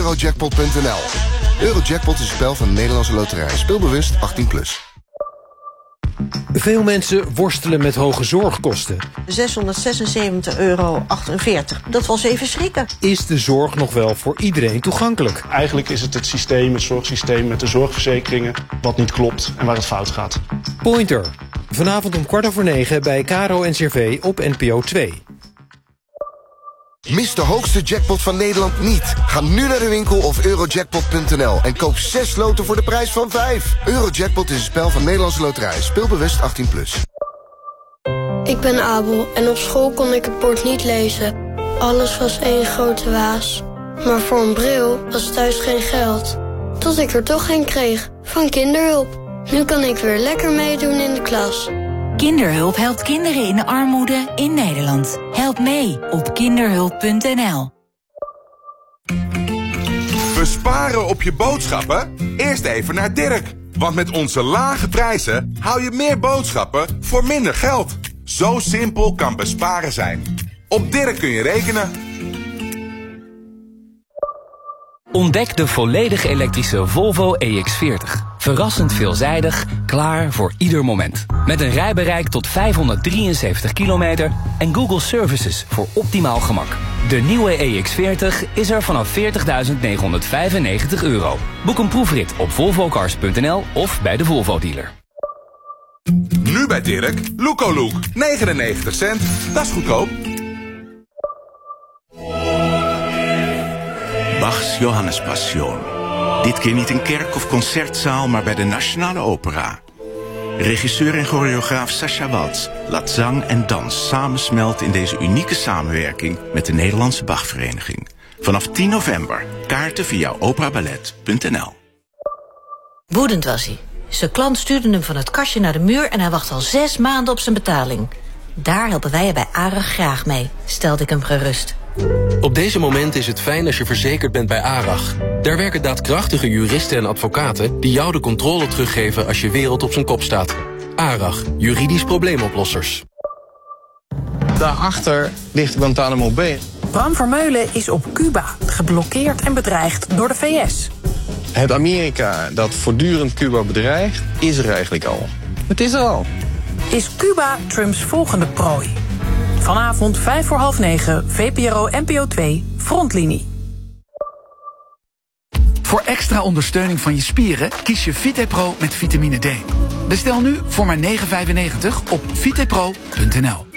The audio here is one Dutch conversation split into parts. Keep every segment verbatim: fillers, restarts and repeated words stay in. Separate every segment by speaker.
Speaker 1: eurojackpot punt n l. Eurojackpot is een spel van de Nederlandse Loterij. Speelbewust achttien plus.
Speaker 2: Veel mensen worstelen met hoge zorgkosten.
Speaker 3: zeshonderdzesenzeventig euro achtenveertig. Dat was even schrikken.
Speaker 2: Is de zorg nog wel voor iedereen toegankelijk?
Speaker 4: Eigenlijk is het het systeem, het zorgsysteem met de zorgverzekeringen, wat niet klopt en waar het fout gaat.
Speaker 2: Pointer. Vanavond om kwart over negen bij Caro en C V op N P O twee.
Speaker 1: Mis de hoogste jackpot van Nederland niet. Ga nu naar de winkel of eurojackpot punt n l en koop zes loten voor de prijs van vijf. Eurojackpot is een spel van Nederlandse Loterij. Speelbewust achttien plus.
Speaker 5: Ik ben Abel en op school kon ik het bord niet lezen. Alles was één grote waas. Maar voor een bril was thuis geen geld. Tot ik er toch een kreeg, van Kinderhulp. Nu kan ik weer lekker meedoen in de klas.
Speaker 6: Kinderhulp helpt kinderen in armoede in Nederland. Help mee op kinderhulp punt n l.
Speaker 7: Besparen op je boodschappen? Eerst even naar Dirk. Want met onze lage prijzen hou je meer boodschappen voor minder geld. Zo simpel kan besparen zijn. Op Dirk kun je rekenen.
Speaker 8: Ontdek de volledig elektrische Volvo E X veertig. Verrassend veelzijdig, klaar voor ieder moment. Met een rijbereik tot vijfhonderddrieënzeventig kilometer en Google Services voor optimaal gemak. De nieuwe E X veertig is er vanaf veertigduizend negenhonderdvijfennegentig euro. Boek een proefrit op volvo cars punt n l of bij de Volvo dealer.
Speaker 7: Nu bij Dirk, Look negenennegentig cent. Dat is goedkoop.
Speaker 9: Bachs Johannespassion. Dit keer niet in kerk of concertzaal, maar bij de Nationale Opera. Regisseur en choreograaf Sascha Waltz laat zang en dans samensmelten in deze unieke samenwerking met de Nederlandse Bachvereniging. Vanaf tien november. Kaarten via operaballet punt n l.
Speaker 10: Woedend was hij. Zijn klant stuurde hem van het kastje naar de muur en hij wacht al zes maanden op zijn betaling. Daar helpen wij je bij ARAG graag mee, stelde ik hem gerust.
Speaker 11: Op deze momenten is het fijn als je verzekerd bent bij ARAG. Daar werken daadkrachtige juristen en advocaten die jou de controle teruggeven als je wereld op zijn kop staat. ARAG, juridisch probleemoplossers.
Speaker 12: Daarachter ligt Guantanamo Bay.
Speaker 13: Bram Vermeulen is op Cuba, geblokkeerd en bedreigd door de V S.
Speaker 12: Het Amerika dat voortdurend Cuba bedreigt, is er eigenlijk al. Het is er al.
Speaker 13: Is Cuba Trumps volgende prooi? Vanavond vijf voor half negen, V P R O N P O twee, Frontlinie.
Speaker 14: Voor extra ondersteuning van je spieren kies je VitePro met vitamine D. Bestel nu voor maar negen vijfennegentig op vitepro punt n l.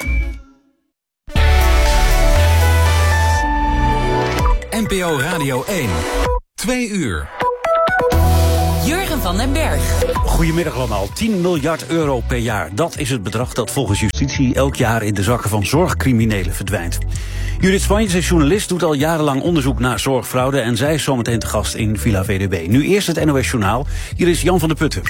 Speaker 15: N P O Radio één. Twee uur.
Speaker 6: Jurgen van den Berg.
Speaker 16: Goedemiddag allemaal. tien miljard euro per jaar. Dat is het bedrag dat volgens justitie elk jaar in de zakken van zorgcriminelen verdwijnt. Judith Spanjes is journalist, doet al jarenlang onderzoek naar zorgfraude en zij is zometeen te gast in Villa V D B. Nu eerst het N O S Journaal. Hier is Jan van der Putten.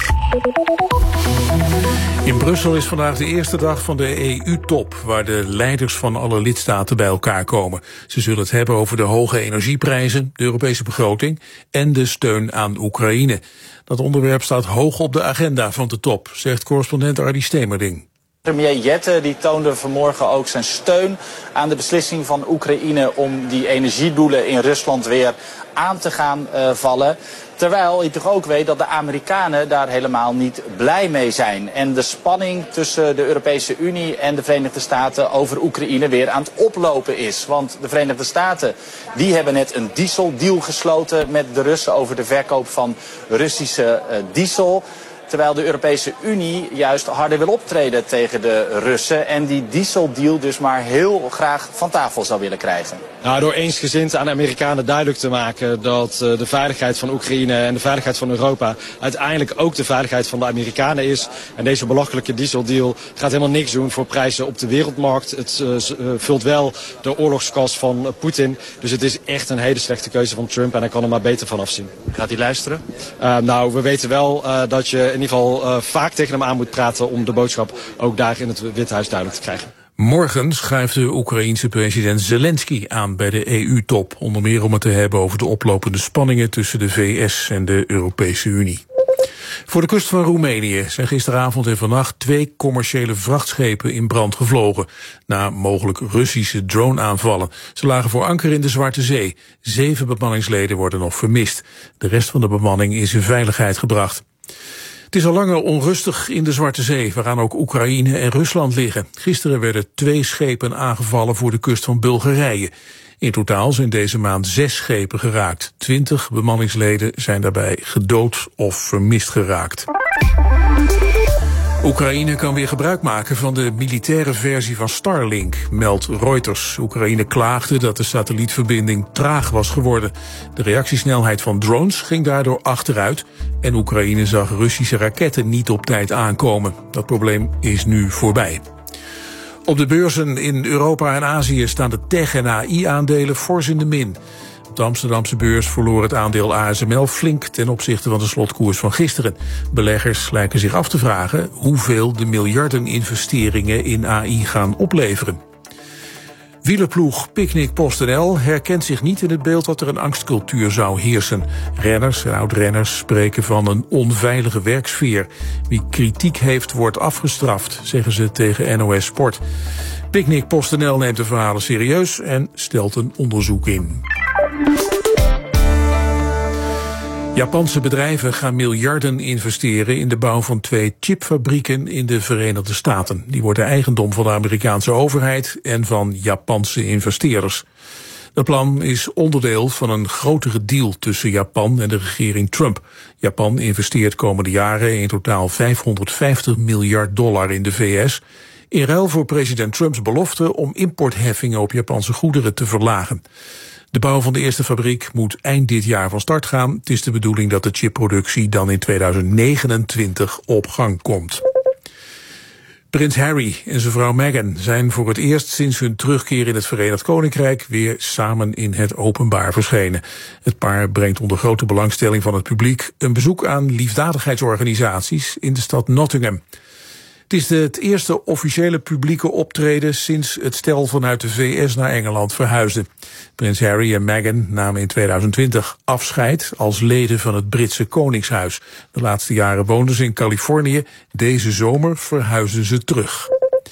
Speaker 17: In Brussel is vandaag de eerste dag van de E U-top, waar de leiders van alle lidstaten bij elkaar komen. Ze zullen het hebben over de hoge energieprijzen, de Europese begroting en de steun aan Oekraïne. Dat onderwerp staat hoog op de agenda van de top, zegt correspondent Ardy Stemerding.
Speaker 18: Premier Jette die toonde vanmorgen ook zijn steun aan de beslissing van Oekraïne om die energiedoelen in Rusland weer aan te gaan uh, vallen. Terwijl je toch ook weet dat de Amerikanen daar helemaal niet blij mee zijn. En de spanning tussen de Europese Unie en de Verenigde Staten over Oekraïne weer aan het oplopen is. Want de Verenigde Staten die hebben net een dieseldeal gesloten met de Russen over de verkoop van Russische uh, diesel. Terwijl de Europese Unie juist harder wil optreden tegen de Russen. En die dieseldeal dus maar heel graag van tafel zou willen krijgen.
Speaker 19: Nou, door eensgezind aan de Amerikanen duidelijk te maken dat uh, de veiligheid van Oekraïne en de veiligheid van Europa uiteindelijk ook de veiligheid van de Amerikanen is. En deze belachelijke dieseldeal gaat helemaal niks doen voor prijzen op de wereldmarkt. Het uh, uh, vult wel de oorlogskas van uh, Poetin. Dus het is echt een hele slechte keuze van Trump en hij kan er maar beter van afzien.
Speaker 18: Gaat hij luisteren?
Speaker 19: Uh, nou, we weten wel uh, dat je in ieder geval uh, vaak tegen hem aan moet praten om de boodschap ook daar in het Witte Huis duidelijk te krijgen.
Speaker 17: Morgen schuift de Oekraïense president Zelensky aan bij de E U-top. Onder meer om het te hebben over de oplopende spanningen tussen de V S en de Europese Unie. Voor de kust van Roemenië zijn gisteravond en vannacht twee commerciële vrachtschepen in brand gevlogen. Na mogelijk Russische drone-aanvallen. Ze lagen voor anker in de Zwarte Zee. Zeven bemanningsleden worden nog vermist. De rest van de bemanning is in veiligheid gebracht. Het is al langer onrustig in de Zwarte Zee, waaraan ook Oekraïne en Rusland liggen. Gisteren werden twee schepen aangevallen voor de kust van Bulgarije. In totaal zijn deze maand zes schepen geraakt. Twintig bemanningsleden zijn daarbij gedood of vermist geraakt. Oekraïne kan weer gebruik maken van de militaire versie van Starlink, meldt Reuters. Oekraïne klaagde dat de satellietverbinding traag was geworden. De reactiesnelheid van drones ging daardoor achteruit en Oekraïne zag Russische raketten niet op tijd aankomen. Dat probleem is nu voorbij. Op de beurzen in Europa en Azië staan de tech- en A I-aandelen fors in de min. Op de Amsterdamse beurs verloor het aandeel A S M L flink ten opzichte van de slotkoers van gisteren. Beleggers lijken zich af te vragen hoeveel de miljardeninvesteringen in A I gaan opleveren. Wielerploeg Picnic PostNL herkent zich niet in het beeld dat er een angstcultuur zou heersen. Renners en oud-renners spreken van een onveilige werksfeer. Wie kritiek heeft, wordt afgestraft, zeggen ze tegen N O S Sport. Picnic PostNL neemt de verhalen serieus en stelt een onderzoek in. Japanse bedrijven gaan miljarden investeren in de bouw van twee chipfabrieken in de Verenigde Staten. Die worden eigendom van de Amerikaanse overheid en van Japanse investeerders. Het plan is onderdeel van een grotere deal tussen Japan en de regering Trump. Japan investeert komende jaren in totaal vijfhonderdvijftig miljard dollar in de V S... in ruil voor president Trumps belofte om importheffingen op Japanse goederen te verlagen. De bouw van de eerste fabriek moet eind dit jaar van start gaan. Het is de bedoeling dat de chipproductie dan in tweeduizend negenentwintig op gang komt. Prins Harry en zijn vrouw Meghan zijn voor het eerst sinds hun terugkeer in het Verenigd Koninkrijk weer samen in het openbaar verschenen. Het paar brengt onder grote belangstelling van het publiek een bezoek aan liefdadigheidsorganisaties in de stad Nottingham. Het is het eerste officiële publieke optreden sinds het stel vanuit de V S naar Engeland verhuisde. Prins Harry en Meghan namen in tweeduizend twintig afscheid als leden van het Britse Koningshuis. De laatste jaren woonden ze in Californië. Deze zomer verhuisden ze terug.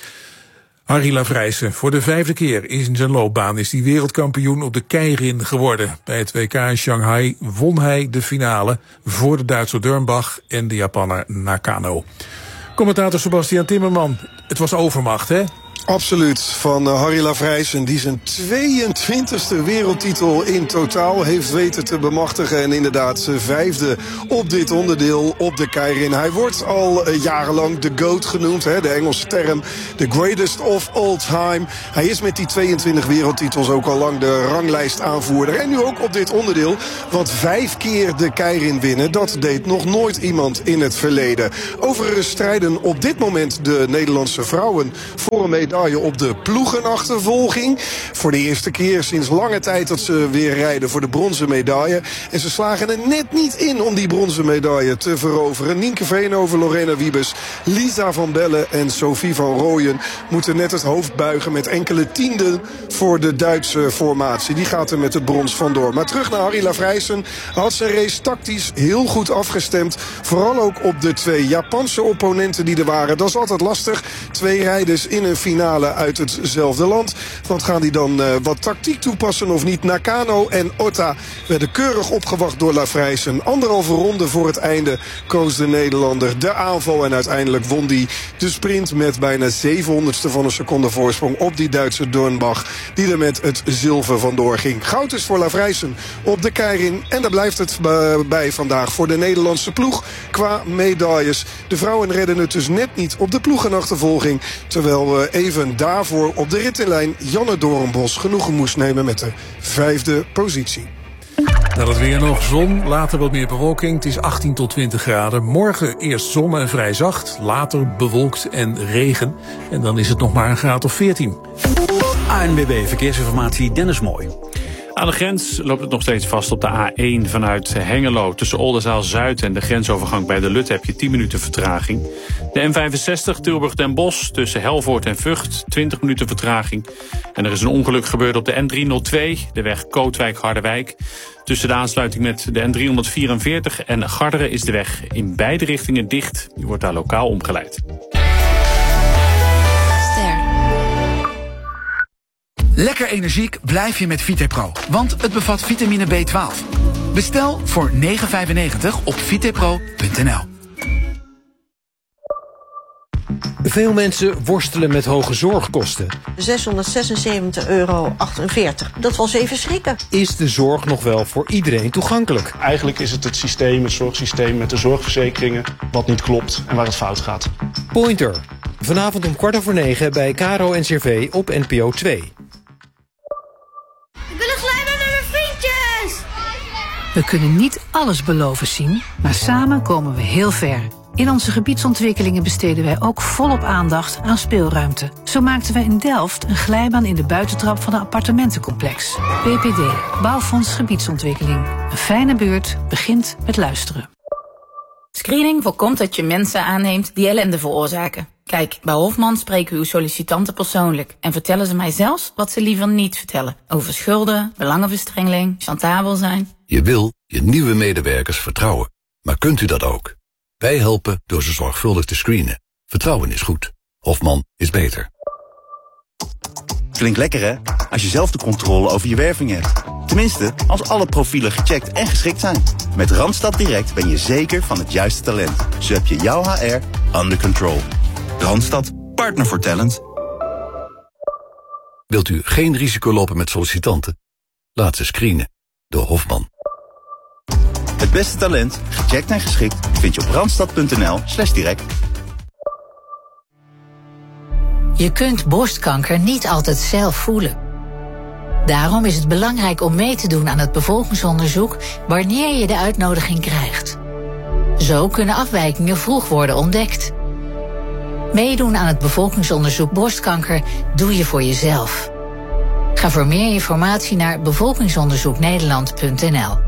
Speaker 17: Harry Lavrijsen, voor de vijfde keer in zijn loopbaan is hij wereldkampioen op de keirin geworden. Bij het W K in Shanghai won hij de finale voor de Duitser Dörnbach en de Japanner Nakano. Commentator Sebastian Timmerman, het was overmacht, hè?
Speaker 20: Absoluut, van Harry Lavrijsen, die zijn tweeëntwintigste wereldtitel in totaal heeft weten te bemachtigen. En inderdaad zijn vijfde op dit onderdeel op de keirin. Hij wordt al jarenlang de GOAT genoemd, hè, de Engelse term. The greatest of all time. Hij is met die tweeëntwintig wereldtitels ook al lang de ranglijstaanvoerder. En nu ook op dit onderdeel, want vijf keer de keirin winnen, dat deed nog nooit iemand in het verleden. Overigens strijden op dit moment de Nederlandse vrouwen voor een medaille op de ploegenachtervolging. Voor de eerste keer sinds lange tijd dat ze weer rijden voor de bronzen medaille. En ze slagen er net niet in om die bronzen medaille te veroveren. Nienke Veenhoven, Lorena Wiebes, Lisa van Bellen en Sophie van Rooyen moeten net het hoofd buigen met enkele tienden voor de Duitse formatie. Die gaat er met het brons vandoor. Maar terug naar Harry Lavrijsen. Had zijn race tactisch heel goed afgestemd. Vooral ook op de twee Japanse opponenten die er waren. Dat is altijd lastig. Twee rijders in een finale uit hetzelfde land. Want gaan die dan uh, wat tactiek toepassen of niet? Nakano en Otta werden keurig opgewacht door Lavrijsen. Anderhalve ronde voor het einde koos de Nederlander de aanval. En uiteindelijk won die de sprint met bijna zevenhonderdste van een seconde voorsprong op die Duitse Dornbach. Die er met het zilver vandoor ging. Goud is voor Lavrijsen op de keirin. En daar blijft het bij vandaag voor de Nederlandse ploeg qua medailles. De vrouwen redden het dus net niet op de ploegenachtervolging. Terwijl we even daarvoor op de rittenlijn Janne Doornbos genoegen moest nemen met de vijfde positie.
Speaker 17: Dan het weer nog zon, later wat meer bewolking. Het is achttien tot twintig graden. Morgen eerst zon en vrij zacht, later bewolkt en regen. En dan is het nog maar een graad of veertien.
Speaker 16: A N W B Verkeersinformatie, Dennis Mooi.
Speaker 21: Aan de grens loopt het nog steeds vast op de A één vanuit Hengelo. Tussen Oldenzaal-Zuid en de grensovergang bij de Lut heb je tien minuten vertraging. De N vijfenzestig Tilburg-Den Bosch tussen Helvoort en Vught, twintig minuten vertraging. En er is een ongeluk gebeurd op de N driehonderdtwee, de weg Kootwijk-Harderwijk. Tussen de aansluiting met de N driehonderdvierenveertig en Garderen is de weg in beide richtingen dicht. Die wordt daar lokaal omgeleid.
Speaker 14: Lekker energiek blijf je met Vitepro, want het bevat vitamine B twaalf. Bestel voor negen vijfennegentig op vitepro punt n l.
Speaker 2: Veel mensen worstelen met hoge zorgkosten.
Speaker 3: zeshonderdzesenzeventig euro achtenveertig. Dat was even schrikken.
Speaker 2: Is de zorg nog wel voor iedereen toegankelijk?
Speaker 4: Eigenlijk is het het systeem, het zorgsysteem met de zorgverzekeringen, wat niet klopt en waar het fout gaat.
Speaker 2: Pointer. Vanavond om kwart over negen bij Caro en C R V op N P O twee.
Speaker 5: Ik wil een glijbaan met mijn vriendjes!
Speaker 13: We kunnen niet alles beloven zien, maar samen komen we heel ver. In onze gebiedsontwikkelingen besteden wij ook volop aandacht aan speelruimte. Zo maakten we in Delft een glijbaan in de buitentrap van een appartementencomplex. B P D, Bouwfonds Gebiedsontwikkeling. Een fijne buurt begint met luisteren.
Speaker 22: Screening voorkomt dat je mensen aanneemt die ellende veroorzaken. Kijk, bij Hofman spreken we uw sollicitanten persoonlijk en vertellen ze mij zelfs wat ze liever niet vertellen. Over schulden, belangenverstrengeling, chantabel zijn.
Speaker 23: Je wil je nieuwe medewerkers vertrouwen. Maar kunt u dat ook? Wij helpen door ze zorgvuldig te screenen. Vertrouwen is goed. Hofman is beter.
Speaker 24: Klinkt lekker, hè? Als je zelf de controle over je werving hebt. Tenminste, als alle profielen gecheckt en geschikt zijn. Met Randstad Direct ben je zeker van het juiste talent. Zo heb je jouw H R under control. Randstad, partner voor talent.
Speaker 23: Wilt u geen risico lopen met sollicitanten? Laat ze screenen door Hofman.
Speaker 24: Het beste talent, gecheckt en geschikt, vind je op randstad punt n l slash direct.
Speaker 10: Je kunt borstkanker niet altijd zelf voelen. Daarom is het belangrijk om mee te doen aan het bevolkingsonderzoek wanneer je de uitnodiging krijgt. Zo kunnen afwijkingen vroeg worden ontdekt. Meedoen aan het bevolkingsonderzoek borstkanker doe je voor jezelf. Ga voor meer informatie naar bevolkingsonderzoeknederland punt n l.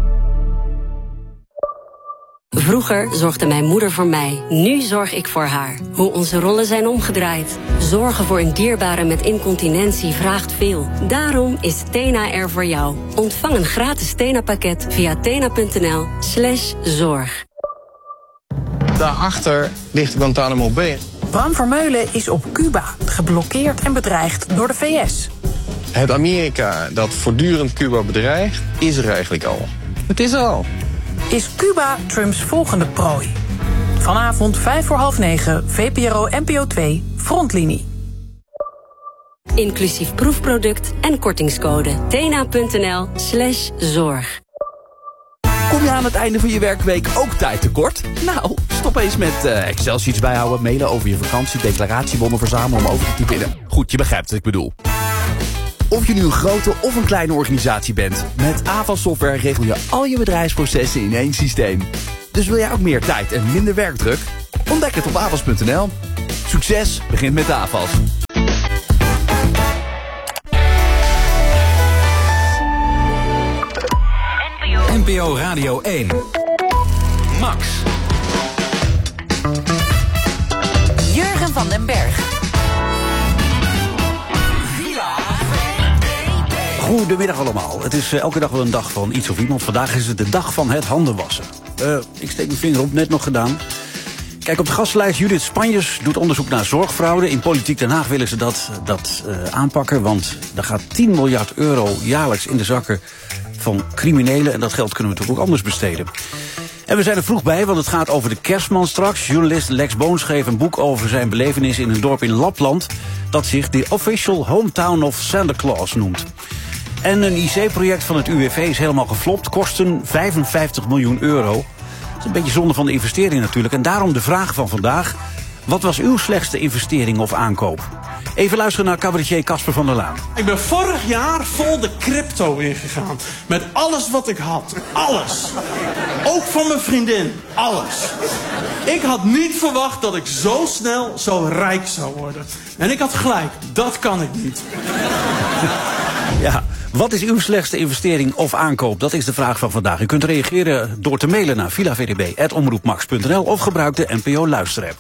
Speaker 25: Vroeger zorgde mijn moeder voor mij, nu zorg ik voor haar. Hoe onze rollen zijn omgedraaid. Zorgen voor een dierbare met incontinentie vraagt veel. Daarom is Tena er voor jou. Ontvang een gratis Tena-pakket via tena punt n l slash zorg.
Speaker 12: Daarachter ligt Guantanamo Bay.
Speaker 13: Bram Vermeulen is op Cuba, geblokkeerd en bedreigd door de V S.
Speaker 12: Het Amerika dat voortdurend Cuba bedreigt, is er eigenlijk al. Het is er al.
Speaker 13: Is Cuba Trumps volgende prooi? Vanavond vijf voor half negen, V P R O N P O twee, Frontlinie.
Speaker 25: Inclusief proefproduct en kortingscode. tena punt n l slash zorg.
Speaker 26: Kom je aan het einde van je werkweek ook tijd tekort? Nou, stop eens met uh, Excel-sheets bijhouden, mailen over je vakantie, declaratiebonnen verzamelen om over te typen. Goed, je begrijpt wat ik bedoel. Of je nu een grote of een kleine organisatie bent, met Avas Software regel je al je bedrijfsprocessen in één systeem. Dus wil jij ook meer tijd en minder werkdruk? Ontdek het op avas punt n l. Succes begint met Avas.
Speaker 15: N P O Radio één. Max.
Speaker 6: Jurgen van den Berg.
Speaker 16: Goedemiddag allemaal. Het is uh, elke dag wel een dag van iets of iemand. Vandaag is het de dag van het handenwassen. Uh, ik steek mijn vinger op, net nog gedaan. Kijk, op de gastenlijst Judith Spanjes doet onderzoek naar zorgfraude. In Politiek Den Haag willen ze dat, dat uh, aanpakken. Want er gaat tien miljard euro jaarlijks in de zakken van criminelen. En dat geld kunnen we natuurlijk ook anders besteden. En we zijn er vroeg bij, want het gaat over de kerstman straks. Journalist Lex Boon schreef een boek over zijn belevenis in een dorp in Lapland dat zich de Official Hometown of Santa Claus noemt. En een I C-project van het U W V is helemaal geflopt. Kosten vijfenvijftig miljoen euro. Dat is een beetje zonde van de investering natuurlijk. En daarom de vraag van vandaag. Wat was uw slechtste investering of aankoop? Even luisteren naar cabaretier Casper van der Laan.
Speaker 27: Ik ben vorig jaar vol de crypto ingegaan. Met alles wat ik had. Alles. Ook van mijn vriendin. Alles. Ik had niet verwacht dat ik zo snel zo rijk zou worden. En ik had gelijk. Dat kan ik niet.
Speaker 16: Ja, wat is uw slechtste investering of aankoop? Dat is de vraag van vandaag. U kunt reageren door te mailen naar villa v d b apenstaartje omroepmax punt n l of gebruik de N P O luisterapp.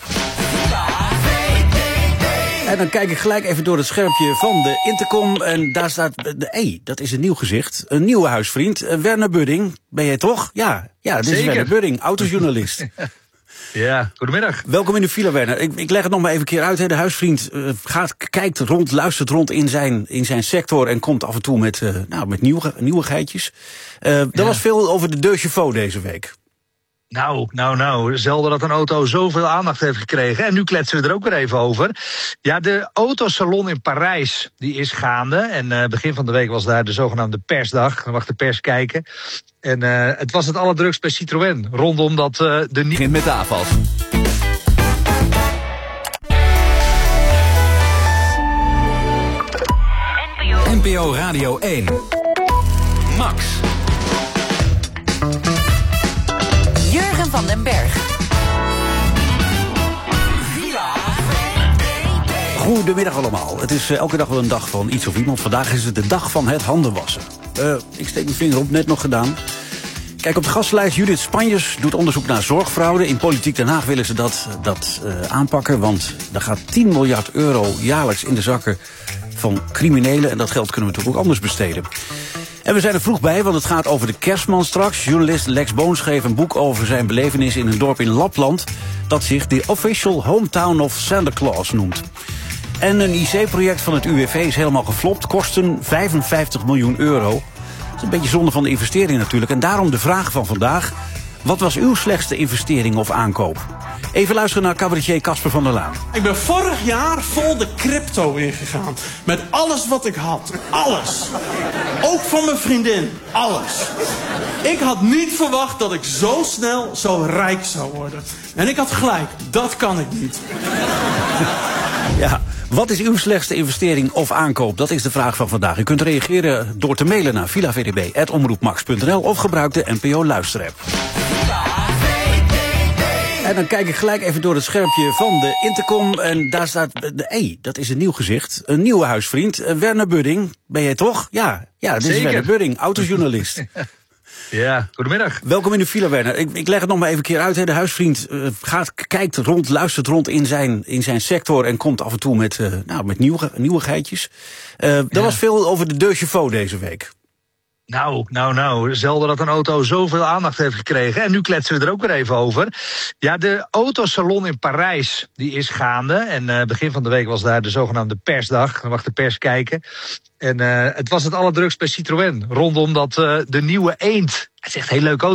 Speaker 16: En dan kijk ik gelijk even door het schermpje van de intercom. En daar staat, de E, dat is een nieuw gezicht. Een nieuwe huisvriend, Werner Budding. Ben jij toch? Ja, ja, dit is
Speaker 1: Zeker.
Speaker 16: Werner Budding, autojournalist.
Speaker 1: Ja, goedemiddag.
Speaker 16: Welkom in de villa, Werner. Ik, ik leg het nog maar even een keer uit. Hè. De huisvriend uh, gaat, kijkt rond, luistert rond in zijn, in zijn sector en komt af en toe met, uh, nou, met nieuwe, nieuwigheidjes. Uh, er
Speaker 1: Ja.
Speaker 16: was veel over de Deux Chevaux deze week.
Speaker 1: Nou, nou, nou, zelden dat een auto zoveel aandacht heeft gekregen. En nu kletsen we er ook weer even over. Ja, de autosalon in Parijs, die is gaande. En uh, begin van de week was daar de zogenaamde persdag. Dan mag de pers kijken. En uh, het was het allerdrukst bij Citroën. Rondom dat uh, de... Begint
Speaker 26: met de afwas.
Speaker 15: N P O Radio één. Max.
Speaker 6: Jurgen van den Berg.
Speaker 16: Goedemiddag allemaal. Het is uh, elke dag wel een dag van iets of iemand. Vandaag is het de dag van het handenwassen. Uh, ik steek mijn vinger op, net nog gedaan. Kijk, op de gastenlijst Judith Spanjes doet onderzoek naar zorgfraude. In Politiek Den Haag willen ze dat, dat uh, aanpakken. Want er gaat tien miljard euro jaarlijks in de zakken van criminelen. En dat geld kunnen we natuurlijk ook anders besteden. En we zijn er vroeg bij, want het gaat over de kerstman straks. Journalist Lex Boon schreef een boek over zijn belevenissen in een dorp in Lapland dat zich de Official Hometown of Santa Claus noemt. En een I C-project van het U W V is helemaal geflopt, kosten vijfenvijftig miljoen euro. Dat is een beetje zonde van de investering natuurlijk. En daarom de vraag van vandaag: wat was uw slechtste investering of aankoop? Even luisteren naar cabaretier Casper van der Laan.
Speaker 27: Ik ben vorig jaar vol de crypto ingegaan. Met alles wat ik had. Alles. Ook van mijn vriendin. Alles. Ik had niet verwacht dat ik zo snel zo rijk zou worden. En ik had gelijk. Dat kan ik niet.
Speaker 16: Ja, wat is uw slechtste investering of aankoop? Dat is de vraag van vandaag. U kunt reageren door te mailen naar villa v d b apenstaartje omroepmax punt n l of gebruik de N P O luisterapp. En dan kijk ik gelijk even door het schermpje van de intercom. En daar staat, de E, dat is een nieuw gezicht. Een nieuwe huisvriend, Werner Budding. Ben jij toch? Ja, ja, dit
Speaker 1: Zeker.
Speaker 16: is Werner Budding, autojournalist.
Speaker 1: Ja, goedemiddag.
Speaker 16: Welkom in de villa, Werner. Ik, ik leg het nog maar even een keer uit. Hè. De huisvriend uh, gaat, kijkt rond, luistert rond in zijn, in zijn sector en komt af en toe met, uh, nou, met nieuwe, nieuwigheidjes. Uh, er
Speaker 1: Ja.
Speaker 16: was veel over de Deux Chevaux deze week.
Speaker 1: Nou, nou, nou, zelden dat een auto zoveel aandacht heeft gekregen. En nu kletsen we er ook weer even over. Ja, de autosalon in Parijs, die is gaande. En uh, begin van de week was daar de zogenaamde persdag. Dan mag de pers kijken. En uh, het was het allerdrukst bij Citroën. Rondom dat uh, de nieuwe Eend. Het is echt een heel leuk auto.